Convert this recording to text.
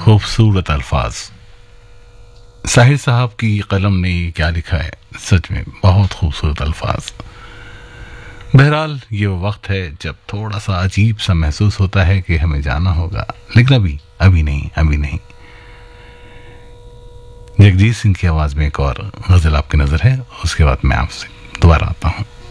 खूबसूरत अल्फाज। साहिर साहब की कलम ने क्या लिखा है, सच में बहुत खूबसूरत अल्फाज। बहरहाल ये वो वक्त है जब थोड़ा सा अजीब सा महसूस होता है कि हमें जाना होगा, लेकिन अभी नहीं। जगजीत सिंह की आवाज में एक और गजल आपकी नजर है, उसके बाद मैं आपसे दोबारा आता हूँ।